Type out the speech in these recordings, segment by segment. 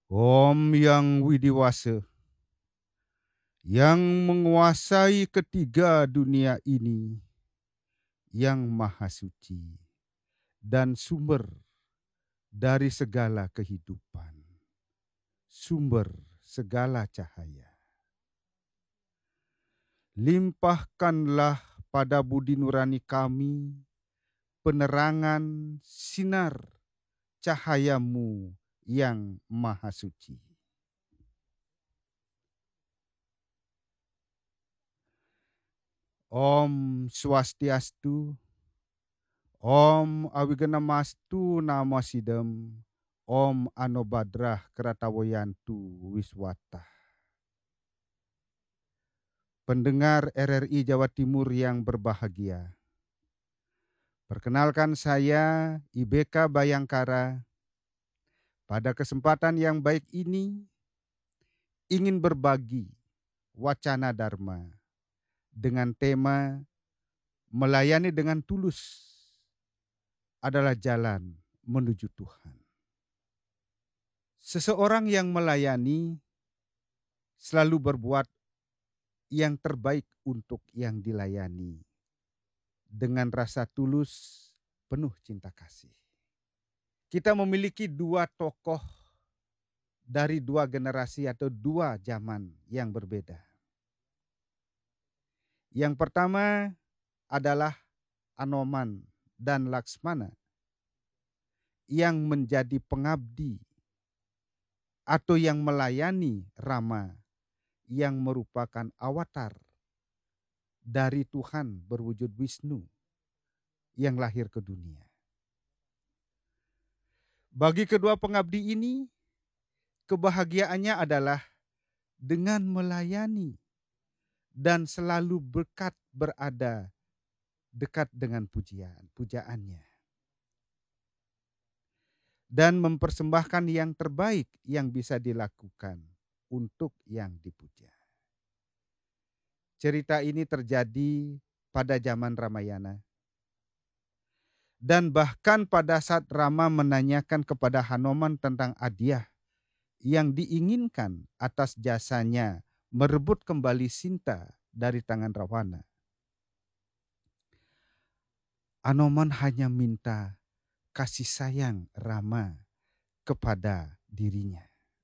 Om yang widiwasa, yang menguasai ketiga dunia ini, yang maha suci dan sumber dari segala kehidupan, sumber segala cahaya. Limpahkanlah pada budi nurani kami penerangan sinar cahayamu yang maha suci. Om Swastiastu, Om Awiganamastu Namasidam, Om Anobadrah Keratawayantu Wiswata. Pendengar RRI Jawa Timur yang berbahagia, perkenalkan saya IBK Bayangkara. Pada kesempatan yang baik ini ingin berbagi wacana Dharma dengan tema melayani dengan tulus adalah jalan menuju Tuhan. Seseorang yang melayani selalu berbuat yang terbaik untuk yang dilayani dengan rasa tulus, penuh cinta kasih. Kita memiliki dua tokoh dari dua generasi atau dua zaman yang berbeda. Yang pertama adalah Anoman dan Laksmana yang menjadi pengabdi atau yang melayani Rama yang merupakan avatar dari Tuhan berwujud Wisnu yang lahir ke dunia. Bagi kedua pengabdi ini, kebahagiaannya adalah dengan melayani dan selalu berada dekat dengan pujaannya. Dan mempersembahkan yang terbaik yang bisa dilakukan untuk yang dipuja. Cerita ini terjadi pada zaman Ramayana. Dan bahkan pada saat Rama menanyakan kepada Hanuman tentang hadiah yang diinginkan atas jasanya merebut kembali Sinta dari tangan Rawana. Hanuman hanya minta kasih sayang Rama kepada dirinya.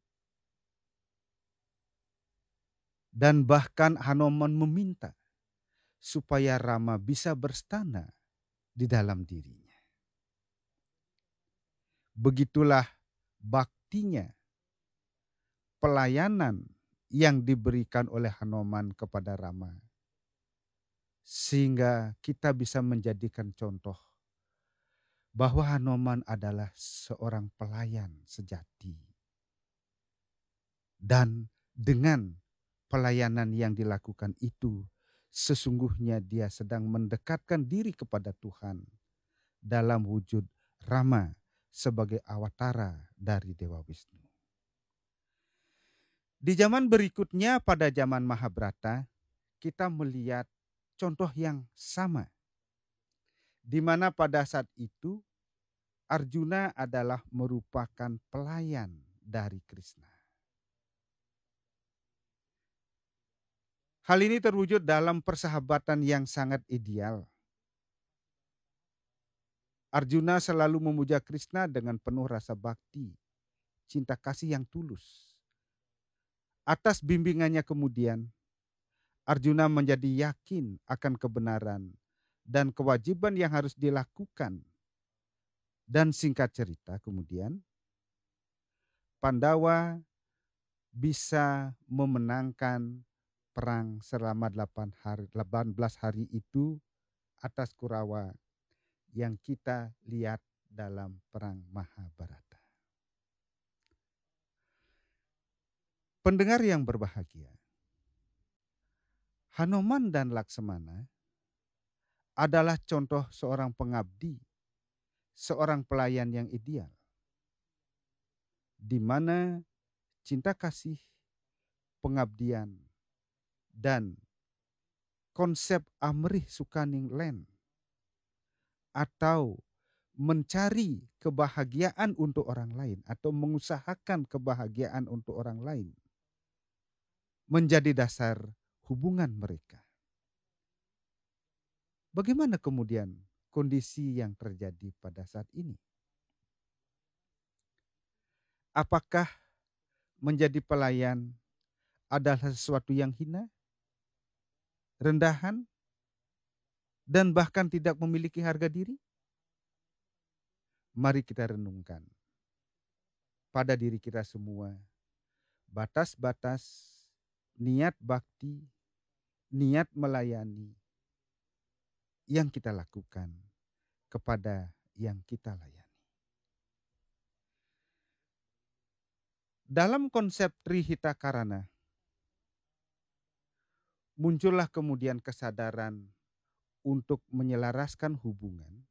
Dan bahkan Hanuman meminta supaya Rama bisa berstana di dalam dirinya. Begitulah baktinya, pelayanan yang diberikan oleh Hanuman kepada Rama. Sehingga kita bisa menjadikan contoh bahwa Hanuman adalah seorang pelayan sejati. Dan dengan pelayanan yang dilakukan itu, sesungguhnya dia sedang mendekatkan diri kepada Tuhan dalam wujud Rama sebagai awatara dari Dewa Wisnu. Di zaman berikutnya pada zaman Mahabharata, kita melihat contoh yang sama. Di mana pada saat itu Arjuna adalah merupakan pelayan dari Krishna. Hal ini terwujud dalam persahabatan yang sangat ideal. Arjuna selalu memuja Krishna dengan penuh rasa bakti, cinta kasih yang tulus. Atas bimbingannya kemudian, Arjuna menjadi yakin akan kebenaran dan kewajiban yang harus dilakukan. Dan singkat cerita kemudian, Pandawa bisa memenangkan perang selama 18 hari itu atas Kurawa yang kita lihat dalam perang Mahabharata. Pendengar yang berbahagia, Hanuman dan Laksmana adalah contoh seorang pengabdi, seorang pelayan yang ideal, di mana cinta kasih, pengabdian, dan konsep amrih sukaning len atau mencari kebahagiaan untuk orang lain atau mengusahakan kebahagiaan untuk orang lain menjadi dasar hubungan mereka. Bagaimana kemudian kondisi yang terjadi pada saat ini? Apakah menjadi pelayan adalah sesuatu yang hina, rendahan, dan bahkan tidak memiliki harga diri? Mari kita renungkan pada diri kita semua, batas-batas niat bakti, niat melayani yang kita lakukan kepada yang kita layani. Dalam konsep Trihita Karana, muncullah kemudian kesadaran untuk menyelaraskan hubungan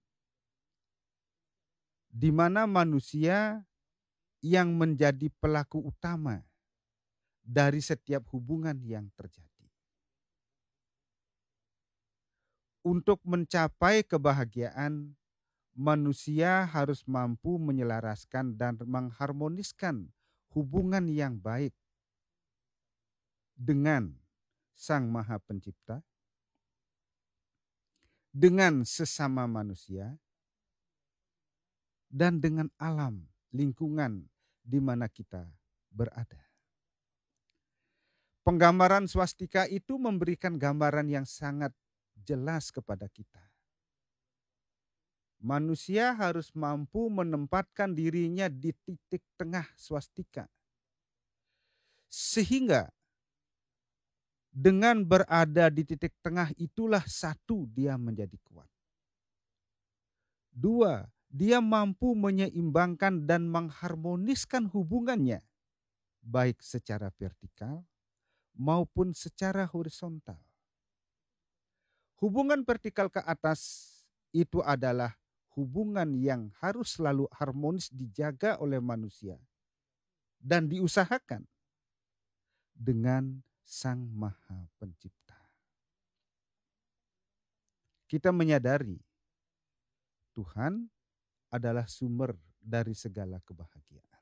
di mana manusia yang menjadi pelaku utama dari setiap hubungan yang terjadi. Untuk mencapai kebahagiaan, manusia harus mampu menyelaraskan dan mengharmoniskan hubungan yang baik dengan Sang Maha Pencipta, dengan sesama manusia, dan dengan alam, lingkungan di mana kita berada. Penggambaran swastika itu memberikan gambaran yang sangat jelas kepada kita. Manusia harus mampu menempatkan dirinya di titik tengah swastika. Sehingga dengan berada di titik tengah itulah satu, dia menjadi kuat. Dua, dia mampu menyeimbangkan dan mengharmoniskan hubungannya, baik secara vertikal maupun secara horizontal. Hubungan vertikal ke atas itu adalah hubungan yang harus selalu harmonis dijaga oleh manusia dan diusahakan dengan Sang Maha Pencipta. Kita menyadari Tuhan adalah sumber dari segala kebahagiaan.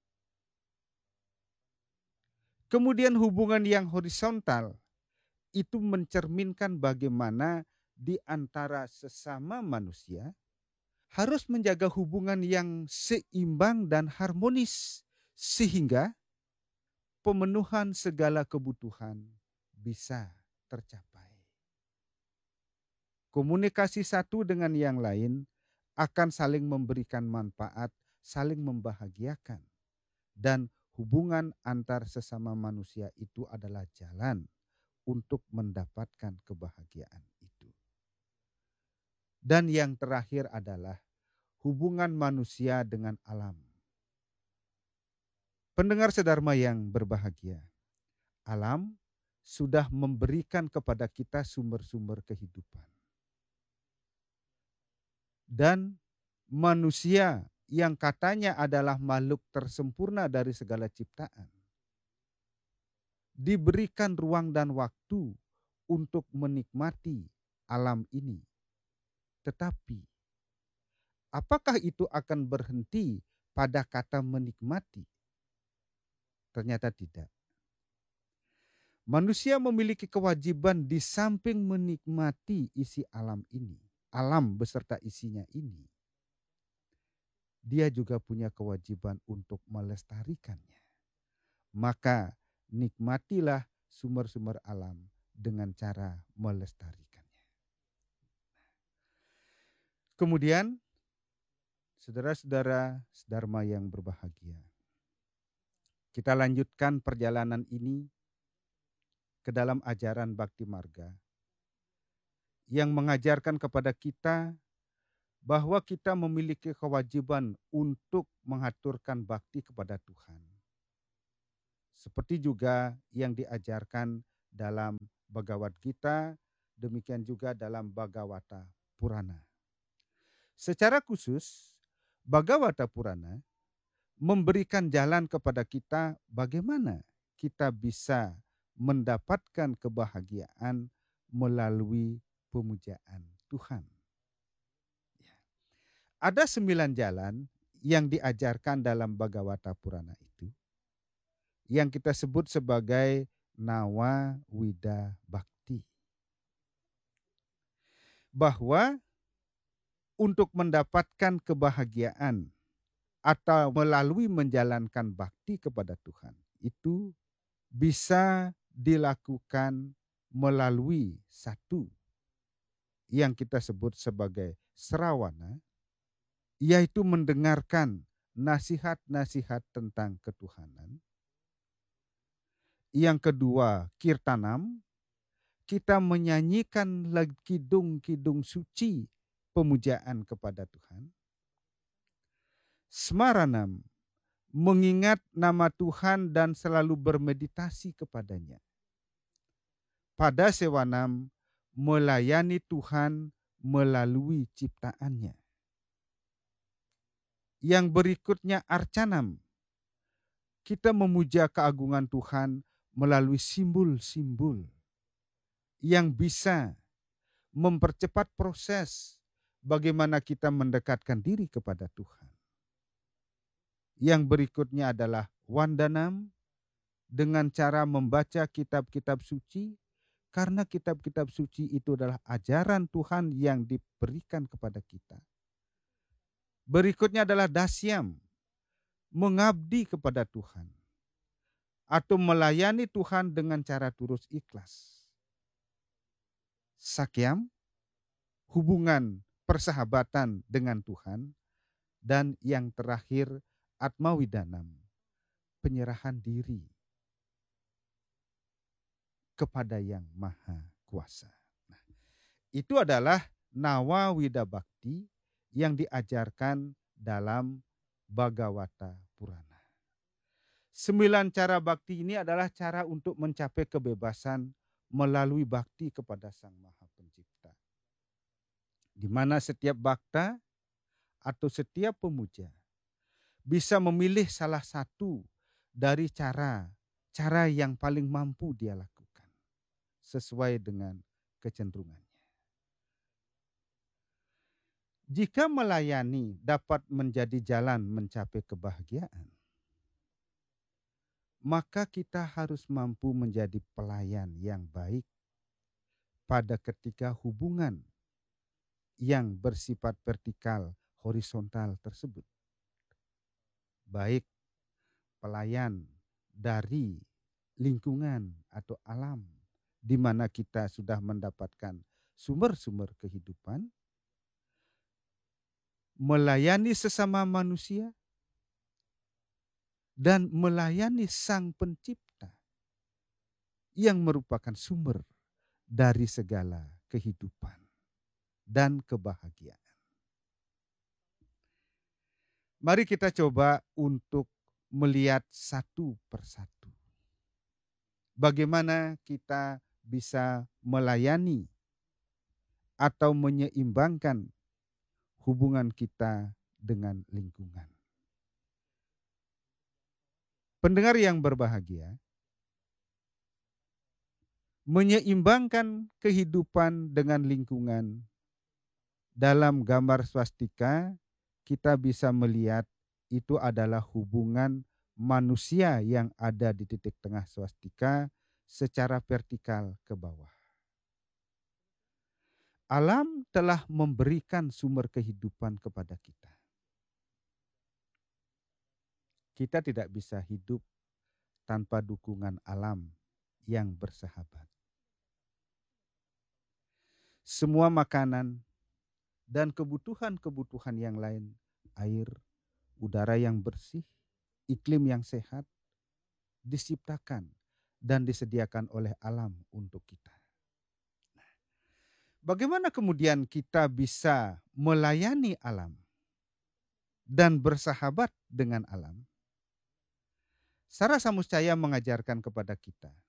Kemudian hubungan yang horizontal itu mencerminkan bagaimana di antara sesama manusia harus menjaga hubungan yang seimbang dan harmonis sehingga pemenuhan segala kebutuhan bisa tercapai. Komunikasi satu dengan yang lain akan saling memberikan manfaat, saling membahagiakan. Dan hubungan antar sesama manusia itu adalah jalan untuk mendapatkan kebahagiaan itu. Dan yang terakhir adalah hubungan manusia dengan alam. Pendengar sedharma yang berbahagia, alam sudah memberikan kepada kita sumber-sumber kehidupan. Dan manusia yang katanya adalah makhluk tersempurna dari segala ciptaan, diberikan ruang dan waktu untuk menikmati alam ini. Tetapi, apakah itu akan berhenti pada kata menikmati? Ternyata tidak. Manusia memiliki kewajiban di samping menikmati isi alam ini, alam beserta isinya ini, dia juga punya kewajiban untuk melestarikannya. Maka nikmatilah sumber-sumber alam dengan cara melestarikannya. Kemudian, saudara-saudara sedharma yang berbahagia, kita lanjutkan perjalanan ini ke dalam ajaran Bhakti Marga yang mengajarkan kepada kita bahwa kita memiliki kewajiban untuk mengaturkan bakti kepada Tuhan. Seperti juga yang diajarkan dalam Bhagavad Gita, demikian juga dalam Bhagavata Purana. Secara khusus, Bhagavata Purana memberikan jalan kepada kita bagaimana kita bisa mendapatkan kebahagiaan melalui pemujaan Tuhan. Ada 9 jalan yang diajarkan dalam Bhagavata Purana itu, yang kita sebut sebagai Nawa Wida Bhakti. Bahwa untuk mendapatkan kebahagiaan atau melalui menjalankan bakti kepada Tuhan, itu bisa dilakukan melalui satu yang kita sebut sebagai srawana, yaitu mendengarkan nasihat-nasihat tentang ketuhanan. Yang kedua, kirtanam, kita menyanyikan kidung-kidung suci pemujaan kepada Tuhan. Smaranam, mengingat nama Tuhan dan selalu bermeditasi kepadanya. Pada sewanam, melayani Tuhan melalui ciptaannya. Yang berikutnya arcanam, kita memuja keagungan Tuhan melalui simbol-simbol yang bisa mempercepat proses bagaimana kita mendekatkan diri kepada Tuhan. Yang berikutnya adalah wandanam, dengan cara membaca kitab-kitab suci, karena kitab-kitab suci itu adalah ajaran Tuhan yang diberikan kepada kita. Berikutnya adalah dasyam, mengabdi kepada Tuhan atau melayani Tuhan dengan cara tulus ikhlas. Sakyam, hubungan persahabatan dengan Tuhan. Dan yang terakhir, atmawidanam, penyerahan diri kepada yang maha kuasa. Nah, itu adalah Nawa Wida Bhakti yang diajarkan dalam Bhagavata Purana. 9 cara bakti ini adalah cara untuk mencapai kebebasan melalui bakti kepada Sang Maha Pencipta. Di mana setiap bhakta atau setiap pemuja bisa memilih salah satu dari cara yang paling mampu dia lakukan sesuai dengan kecenderungannya. Jika melayani dapat menjadi jalan mencapai kebahagiaan, maka kita harus mampu menjadi pelayan yang baik pada ketika hubungan yang bersifat vertikal, horizontal tersebut. Baik pelayan dari lingkungan atau alam di mana kita sudah mendapatkan sumber-sumber kehidupan, melayani sesama manusia, dan melayani Sang Pencipta yang merupakan sumber dari segala kehidupan dan kebahagiaan. Mari kita coba untuk melihat satu persatu. Bagaimana kita bisa melayani atau menyeimbangkan hubungan kita dengan lingkungan. Pendengar yang berbahagia, menyeimbangkan kehidupan dengan lingkungan dalam gambar swastika, kita bisa melihat itu adalah hubungan manusia yang ada di titik tengah swastika secara vertikal ke bawah. Alam telah memberikan sumber kehidupan kepada kita. Kita tidak bisa hidup tanpa dukungan alam yang bersahabat. Semua makanan dan kebutuhan-kebutuhan yang lain, air, udara yang bersih, iklim yang sehat, diciptakan dan disediakan oleh alam untuk kita. Bagaimana kemudian kita bisa melayani alam dan bersahabat dengan alam? Sara Samuscaya mengajarkan kepada kita